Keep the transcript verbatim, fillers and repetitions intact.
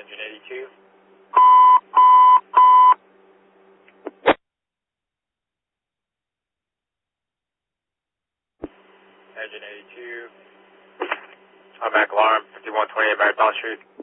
Engine eighty-two. Engine eighty-two. Automatic alarm, fifty-one twenty-eight Marathon Street.